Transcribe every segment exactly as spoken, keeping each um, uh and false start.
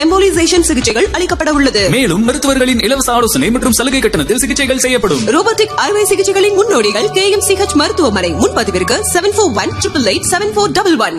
Embolisation சிகிச்சைகள் அளிக்கப்பட உள்ளது. மேலும் மருத்துவர்களின் இலவச ஆலோசனை மற்றும் சலுகை கட்டணத்தில் சிகிச்சைகள் செய்யப்படும். ரோபோட்டிக் அறுவை சிகிச்சைகளின் முன்னோடிகள் கே எம் சி ஹெச் மருத்துவமனை. முன்பதிவிற்கு seven four one triple eight seven four double one.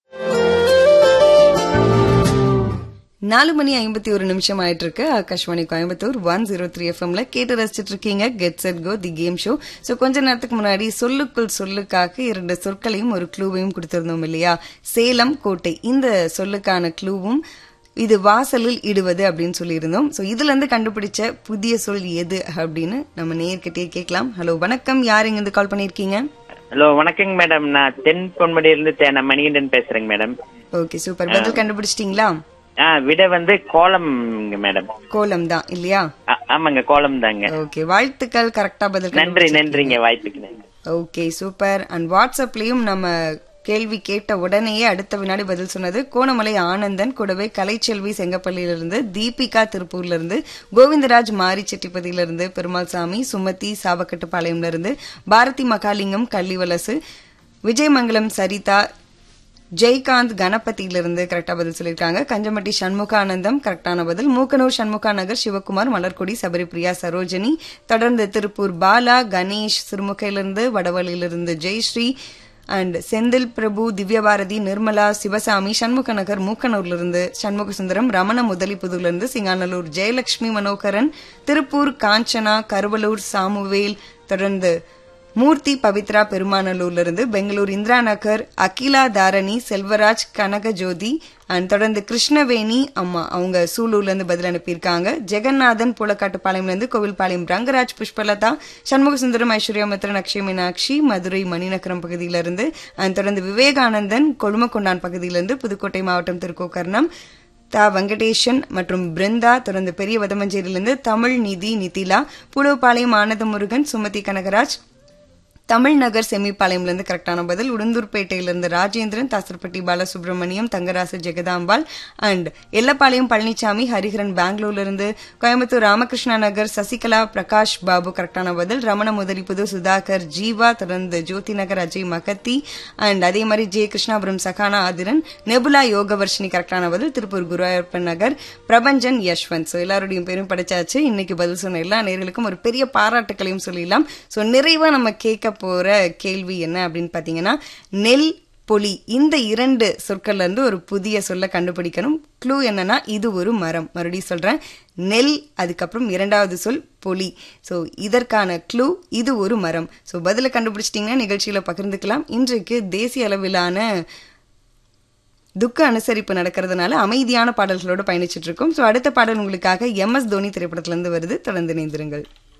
நாலு மணி ஐம்பத்தி ஒரு நிமிஷம் ஆயிட்டு இருக்கு. Akashvani Coimbatore one zero three எஃப்எம்ல கேட்டு ரசிச்சிட்டு இருக்கீங்க get set go the game show. So கொஞ்ச நேரத்துக்கு முன்னாடி சொல்லுக்குள் சொல்லுக்காக இரண்டு சொற்களையும் ஒரு க்ளூவையும் கொடுத்திருந்தோம் இல்லையா? சேலம் கோட்டை இந்த சொல்லுக்கான க்ளூவும் இது வாசலில் இடுவது அப்படின்னு சொல்லியிருந்தோம். சோ இதுல இருந்து கண்டுபிடிச்ச புதிய சொல் எது அப்படின்னு நம்ம நேர்கிட்டே கேட்கலாம். ஹலோ வணக்கம், யார் இங்க இருந்து கால் பண்ணிருக்கீங்க? ஹலோ வணக்கங்க மேடம், நான் தென் பொன்மடியில இருந்து தேன மணிகண்டன் பேசுறேங்க மேடம். ஓகே சூப்பர், பதில் கண்டுபிடிச்சிட்டீங்களா? ஆ விட வந்து கோலம் மேடம். கோலம் தான் இல்லையா? ஆமாங்க கோலம் தாங்க. ஓகே வாழ்த்துக்கள், கரெக்டா பதில். நன்றி நன்றிங்க, வாய்ப்புக்கு நன்றி. Okay super. அண்ட் வாட்ஸ்அப்லயும் நம்ம கேள்வி கேட்ட உடனேயே அடுத்த வினாடி பதில் சொன்னது கோணமலை ஆனந்தன், கூடவே கலைச்செல்வி செங்கப்பள்ளியிலிருந்து, தீபிகா திருப்பூர்ல இருந்து, கோவிந்தராஜ் மாரி செட்டிப்பதியிலிருந்து, பெருமாள் சாமி, சுமதி சாவக்கட்டுப்பாளையம்ல இருந்து, பாரதி மகாலிங்கம் கள்ளிவலசு, விஜயமங்கலம் சரிதா, ஜெய்காந்த் கணபதியிலிருந்து கரெக்டா பதில் சொல்லியிருக்காங்க. கஞ்சமட்டி சண்முகானந்தம் கரெக்டான பதில். மூக்கனூர் சண்முகா நகர் சிவகுமார், மலர்கொடி, சபரிபிரியா, சரோஜினி, தொடர்ந்து Tiruppur Bala, Ganesh, சிறுமுகையிலிருந்து, வடவழியிலிருந்து Jayashree and Senthil Prabhu, Divyabharathi, Nirmala, Sivasamy, Shanmuga Nagar மூக்கனூர்லிருந்து Shanmuga Sundaram, Ramana முதலிப்புதூர்லிருந்து Singanallur Jayalakshmi Manoharan, Tiruppur Kanchana, Karuvalur Samuel, தொடர்ந்து மூர்த்தி பவித்ரா பெருமானலூர்ல இருந்து, பெங்களூர் இந்திரா நகர் அகிலா தாரணி, செல்வராஜ், கனகஜோதி அண்ட் தொடர்ந்து கிருஷ்ணவேணி அம்மா அவங்க சூலூர்ல இருந்து பதில் அனுப்பியிருக்காங்க. ஜெகநாதன் பூலக்காட்டுப்பாளையம்ல இருந்து, கோவில்பாளையம் ரங்கராஜ், புஷ்பலதா, சண்முகசுந்தரம், ஐஸ்வர்யா மித்ரன், அக்ஷய் மீனாட்சி, மதுரை மணிநகரம் பகுதியிலிருந்து அண்ட் தொடர்ந்து விவேகானந்தன் கொழுமக்கொண்டான் பகுதியிலிருந்து, புதுக்கோட்டை மாவட்டம் திருக்கோக்கர்ணம் தா வெங்கடேஷன் மற்றும் பிருந்தா, தொடர்ந்து பெரிய வதமஞ்சேரியிலிருந்து தமிழ் நிதி நிதிலா, புலவுப்பாளையம் ஆனந்தமுருகன், சுமதி கனகராஜ், தமிழ்நகர் செமிப்பாளையம்ல கரெக்டான பதில். உளுந்தூர்பேட்டையிலிருந்து ராஜேந்திரன், தாசர்பட்டி பாலசுப்ரமணியம், தங்கராசு, ஜெகதாம்பாள் அண்ட் எல்லப்பாளையம் பழனிசாமி, ஹரிஹரன் பெங்களூர்ல இருந்து, கோயம்புத்தூர் ராமகிருஷ்ணா நகர் சசிகலா, பிரகாஷ் பாபு கரெக்டான பதில். ரமண முதலிப்புது சுதாகர், ஜீவா, தொடர்ந்து ஜோதி நகர் அஜய் மகத்தி அண்ட் அதே மாதிரி ஜே கிருஷ்ணாபுரம் சகானா ஆதிரன், நெபுலா யோகவர்ஷினி கரெக்டான பதில். திருப்பூர் குருவாயூரப்பன் நகர் பிரபஞ்சன் யஷ்வந்த். சோ எல்லாருடைய பேரும் படிச்சாச்சு. இன்னைக்கு பதில் சொன்ன எல்லா நேர்களுக்கும் ஒரு பெரிய பாராட்டுகளையும் சொல்லிடலாம். சோ நிறைவா நம்ம கேட்க போற கேள்வி என்ன அப்படின்னு பாத்தீங்கன்னா, நெல் பொலி இந்த இரண்டு சொற்கள்ல இருந்து ஒரு புதிய சொல்ல கண்டுபிடிக்கணும். க்ளூ என்னன்னா இது ஒரு மரம். மறுபடியும் சொல்றேன், நெல், அதுக்கப்புறம் இரண்டாவது சொல் பொலி. சோ இதற்கான க்ளூ இது ஒரு மரம். சோ பதில கண்டுபிடிச்சிட்டீங்கன்னா நிகழ்ச்சியில பகிர்ந்துக்கலாம். இன்றைக்கு தேசிய அளவிலான துக்க அனுசரிப்பு நடக்கிறதுனால அமைதியான பாடல்களோடு பயணிச்சுட்டு இருக்கோம். சோ அடுத்த பாடல் உங்களுக்காக எம் எஸ் தோனி திரைப்படத்துல இருந்து வருது. தொடர்ந்து இணைந்திருங்கள்.